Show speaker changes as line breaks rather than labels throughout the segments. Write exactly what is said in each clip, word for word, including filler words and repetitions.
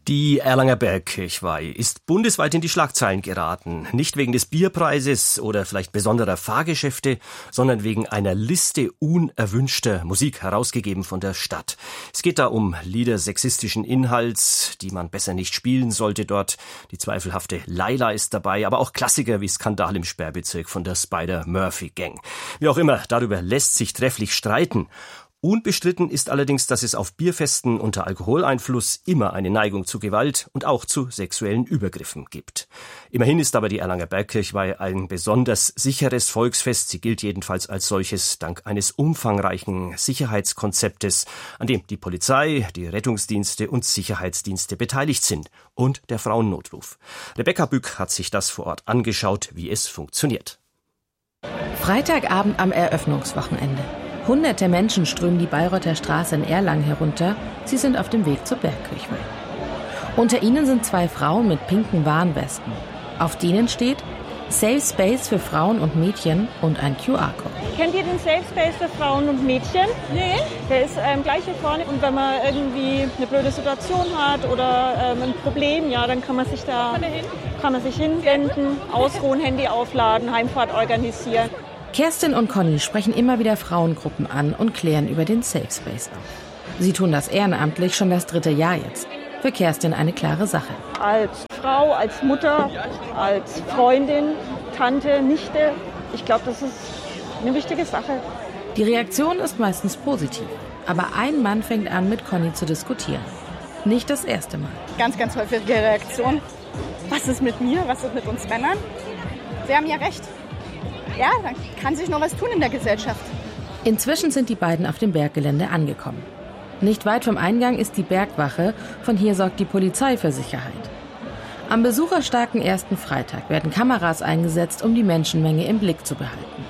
Die Erlanger Bergkirchweih ist bundesweit in die Schlagzeilen geraten. Nicht wegen des Bierpreises oder vielleicht besonderer Fahrgeschäfte, sondern wegen einer Liste unerwünschter Musik, herausgegeben von der Stadt. Es geht da um Lieder sexistischen Inhalts, die man besser nicht spielen sollte dort. Die zweifelhafte Laila ist dabei, aber auch Klassiker wie Skandal im Sperrbezirk von der Spider-Murphy-Gang. Wie auch immer, darüber lässt sich trefflich streiten. Unbestritten ist allerdings, dass es auf Bierfesten unter Alkoholeinfluss immer eine Neigung zu Gewalt und auch zu sexuellen Übergriffen gibt. Immerhin ist aber die Erlanger Bergkirchweih ein besonders sicheres Volksfest. Sie gilt jedenfalls als solches dank eines umfangreichen Sicherheitskonzeptes, an dem die Polizei, die Rettungsdienste und Sicherheitsdienste beteiligt sind und der Frauennotruf. Rebecca Bück hat sich das vor Ort angeschaut, wie es funktioniert.
Freitagabend am Eröffnungswochenende. Hunderte Menschen strömen die Bayreuther Straße in Erlangen herunter. Sie sind auf dem Weg zur Bergkirchweih. Unter ihnen sind zwei Frauen mit pinken Warnwesten. Auf denen steht Safe Space für Frauen und Mädchen und ein Q R-Code.
Kennt ihr den Safe Space für Frauen und Mädchen? Nee. Der ist ähm, gleich hier vorne. Und wenn man irgendwie eine blöde Situation hat oder ähm, ein Problem, ja, dann kann man sich da kann man sich hinwenden, ausruhen, Handy aufladen, Heimfahrt organisieren.
Kerstin und Conny sprechen immer wieder Frauengruppen an und klären über den Safe Space auf. Sie tun das ehrenamtlich schon das dritte Jahr jetzt. Für Kerstin eine klare Sache.
Als Frau, als Mutter, als Freundin, Tante, Nichte, ich glaube, das ist eine wichtige Sache.
Die Reaktion ist meistens positiv. Aber ein Mann fängt an, mit Conny zu diskutieren. Nicht das erste Mal.
Ganz, ganz häufige Reaktion. Was ist mit mir? Was ist mit uns Männern? Sie haben ja recht. Ja, dann kann sich noch was tun in der Gesellschaft.
Inzwischen sind die beiden auf dem Berggelände angekommen. Nicht weit vom Eingang ist die Bergwache. Von hier sorgt die Polizei für Sicherheit. Am besucherstarken ersten Freitag werden Kameras eingesetzt, um die Menschenmenge im Blick zu behalten.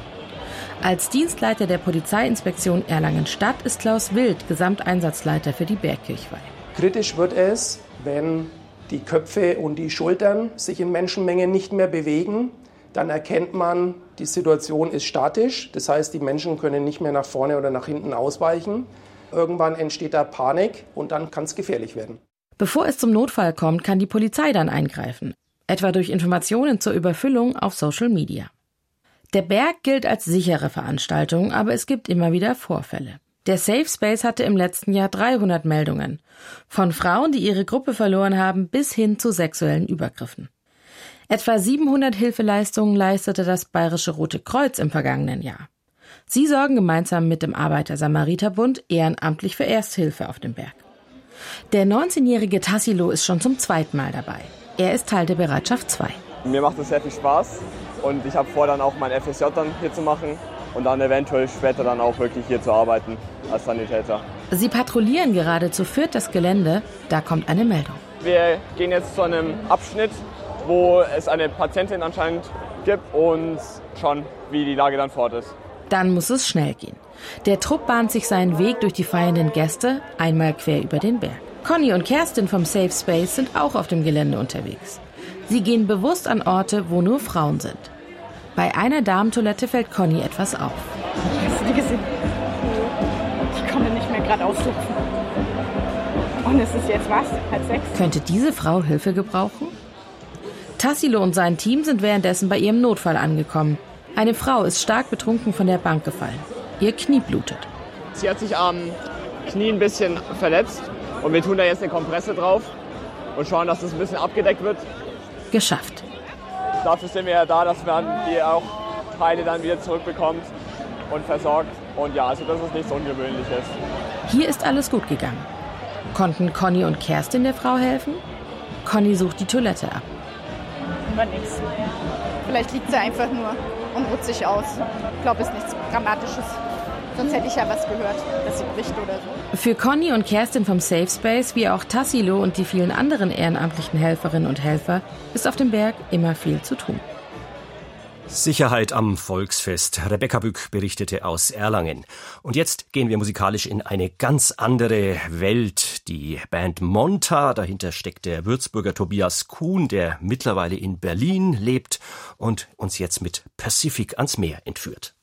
Als Dienstleiter der Polizeiinspektion Erlangen-Stadt ist Klaus Wild Gesamteinsatzleiter für die Bergkirchweih.
Kritisch wird es, wenn die Köpfe und die Schultern sich in Menschenmengen nicht mehr bewegen. Dann erkennt man, die Situation ist statisch. Das heißt, die Menschen können nicht mehr nach vorne oder nach hinten ausweichen. Irgendwann entsteht da Panik und dann kann es gefährlich werden.
Bevor es zum Notfall kommt, kann die Polizei dann eingreifen. Etwa durch Informationen zur Überfüllung auf Social Media. Der Berg gilt als sichere Veranstaltung, aber es gibt immer wieder Vorfälle. Der Safe Space hatte im letzten Jahr dreihundert Meldungen. Von Frauen, die ihre Gruppe verloren haben, bis hin zu sexuellen Übergriffen. Etwa siebenhundert Hilfeleistungen leistete das Bayerische Rote Kreuz im vergangenen Jahr. Sie sorgen gemeinsam mit dem Arbeiter-Samariter-Bund ehrenamtlich für Ersthilfe auf dem Berg. Der neunzehnjährige Tassilo ist schon zum zweiten Mal dabei. Er ist Teil der Bereitschaft zwei.
Mir macht es sehr viel Spaß und ich habe vor, dann auch mein F S J dann hier zu machen und dann eventuell später dann auch wirklich hier zu arbeiten als Sanitäter.
Sie patrouillieren gerade zu viert das Gelände, da kommt eine Meldung.
Wir gehen jetzt zu einem Abschnitt, wo es eine Patientin anscheinend gibt und schauen, wie die Lage dann fort ist.
Dann muss es schnell gehen. Der Trupp bahnt sich seinen Weg durch die feiernden Gäste, einmal quer über den Berg. Conny und Kerstin vom Safe Space sind auch auf dem Gelände unterwegs. Sie gehen bewusst an Orte, wo nur Frauen sind. Bei einer Damentoilette fällt Conny etwas auf.
Hast du die gesehen? Ich komme nicht mehr gerade auslupfen. Und es ist jetzt was? Halb sechs?
Könnte diese Frau Hilfe gebrauchen? Tassilo und sein Team sind währenddessen bei ihrem Notfall angekommen. Eine Frau ist stark betrunken von der Bank gefallen. Ihr Knie blutet.
Sie hat sich am Knie ein bisschen verletzt und wir tun da jetzt eine Kompresse drauf und schauen, dass das ein bisschen abgedeckt wird.
Geschafft.
Dafür sind wir ja da, dass man die auch Teile dann wieder zurückbekommt und versorgt. Und ja, also das ist nichts Ungewöhnliches.
Hier ist alles gut gegangen. Konnten Conny und Kerstin der Frau helfen? Conny sucht die Toilette ab.
War nichts. Vielleicht liegt sie einfach nur und ruht sich aus. Ich glaube, es ist nichts Dramatisches. Sonst hätte ich ja was gehört, dass sie bricht oder so.
Für Conny und Kerstin vom Safe Space, wie auch Tassilo und die vielen anderen ehrenamtlichen Helferinnen und Helfer, ist auf dem Berg immer viel zu tun.
Sicherheit am Volksfest. Rebecca Bück berichtete aus Erlangen. Und jetzt gehen wir musikalisch in eine ganz andere Welt. Die Band Monta, dahinter steckt der Würzburger Tobias Kuhn, der mittlerweile in Berlin lebt und uns jetzt mit Pacific ans Meer entführt.